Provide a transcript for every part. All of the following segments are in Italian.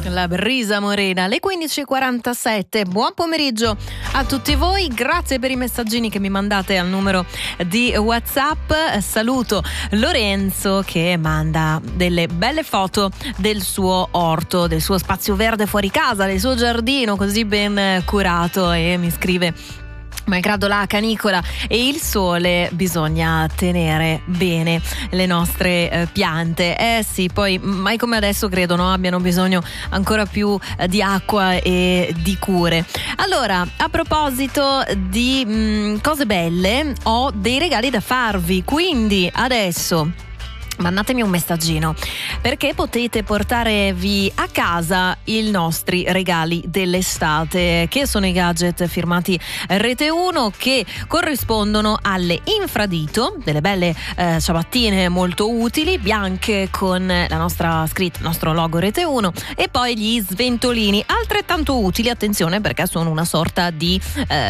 La brisa morena, alle 15:47. Buon pomeriggio a tutti voi, grazie per i messaggini che mi mandate al numero di WhatsApp. Saluto Lorenzo che manda delle belle foto del suo orto, del suo spazio verde fuori casa, del suo giardino così ben curato, e mi scrive: malgrado la canicola e il sole bisogna tenere bene le nostre piante. Sì, poi mai come adesso credo, no, abbiano bisogno ancora più di acqua e di cure. Allora, a proposito di cose belle, ho dei regali da farvi, quindi adesso mandatemi un messaggino perché potete portarvi a casa i nostri regali dell'estate, che sono i gadget firmati Rete 1, che corrispondono alle infradito, delle belle ciabattine molto utili, bianche con la nostra scritta, il nostro logo Rete 1, e poi gli sventolini altrettanto utili, attenzione, perché sono una sorta di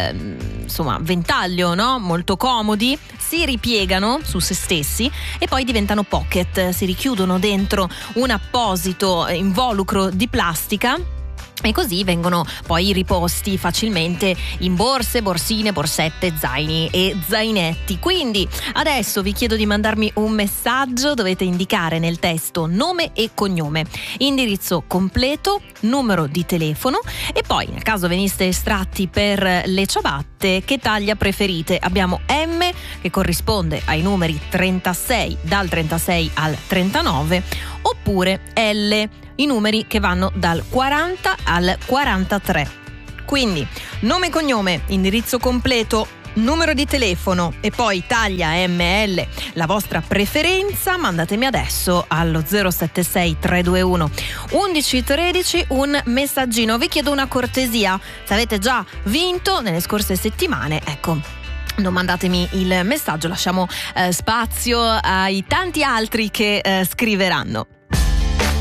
ventaglio, no? Molto comodi, si ripiegano su se stessi e poi diventano pocket, si richiudono dentro un apposito involucro di plastica e così vengono poi riposti facilmente in borse, borsine, borsette, zaini e zainetti. Quindi adesso vi chiedo di mandarmi un messaggio, dovete indicare nel testo nome e cognome, indirizzo completo, numero di telefono e poi, nel caso veniste estratti per le ciabatte, che taglia preferite. Abbiamo M, che corrisponde ai numeri 36, dal 36 al 39, oppure L, i numeri che vanno dal 40 al 43. Quindi nome e cognome, indirizzo completo, numero di telefono e poi taglia ML, la vostra preferenza. Mandatemi adesso allo 076 321 1113 un messaggino. Vi chiedo una cortesia: se avete già vinto nelle scorse settimane, ecco, non mandatemi il messaggio, lasciamo spazio ai tanti altri che scriveranno.